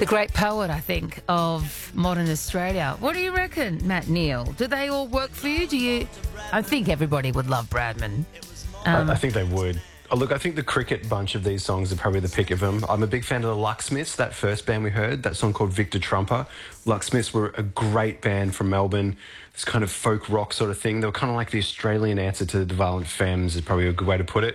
the great poet, I think, of modern Australia. What do you reckon, Matt Neal? Do they all work for you? Do you? I think everybody would love Bradman. I think they would. Oh, look, I think the Cricket bunch of these songs are probably the pick of them. I'm a big fan of the Lucksmiths, that first band we heard, that song called Victor Trumper. Lucksmiths were a great band from Melbourne, this kind of folk rock sort of thing. They were kind of like the Australian answer to the Violent Femmes, is probably a good way to put it.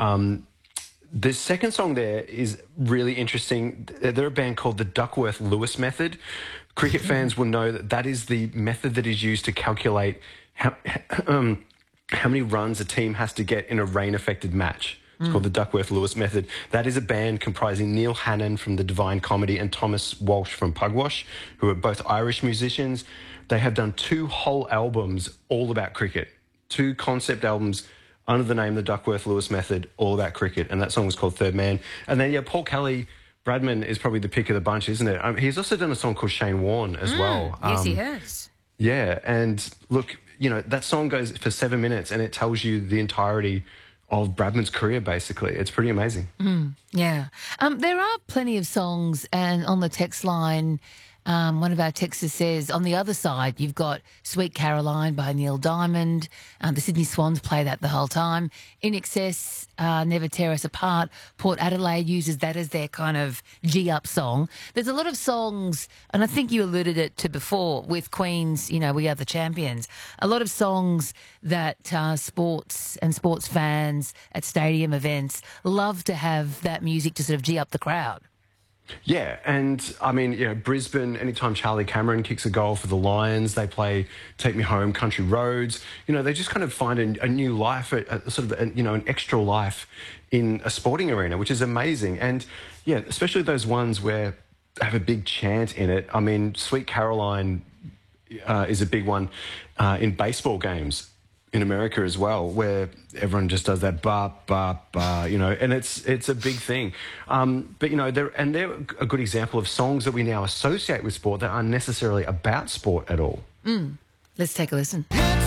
The second song there is really interesting. They're a band called the Duckworth-Lewis Method. Cricket fans will know that that is the method that is used to calculate how many runs a team has to get in a rain-affected match. It's called the Duckworth-Lewis Method. That is a band comprising Neil Hannon from the Divine Comedy and Thomas Walsh from Pugwash, who are both Irish musicians. They have done 2 whole albums all about cricket, 2 concept albums under the name the Duckworth-Lewis Method, all about cricket, and that song was called Third Man. And then, yeah, Paul Kelly, Bradman is probably the pick of the bunch, isn't it? He's also done a song called Shane Warne as well. Yes, he has. Yeah, and look, you know, that song goes for 7 minutes and it tells you the entirety of Bradman's career, basically. It's pretty amazing. Yeah. There are plenty of songs, and on the text line, one of our texters says, on the other side, you've got Sweet Caroline by Neil Diamond. The Sydney Swans play that the whole time. In Excess, Never Tear Us Apart. Port Adelaide uses that as their kind of G-up song. There's a lot of songs, and I think you alluded it to before with Queen's, you know, We Are the Champions. A lot of songs that sports and sports fans at stadium events love to have that music to sort of G-up the crowd. Yeah, and I mean, you know, Brisbane, anytime Charlie Cameron kicks a goal for the Lions, they play Take Me Home, Country Roads. You know, they just kind of find a new life, an extra life in a sporting arena, which is amazing. And yeah, especially those ones where they have a big chant in it. I mean, Sweet Caroline is a big one in baseball games in America as well, where everyone just does that ba ba ba, you know, and it's a big thing. But you know, they're a good example of songs that we now associate with sport that aren't necessarily about sport at all. Let's take a listen.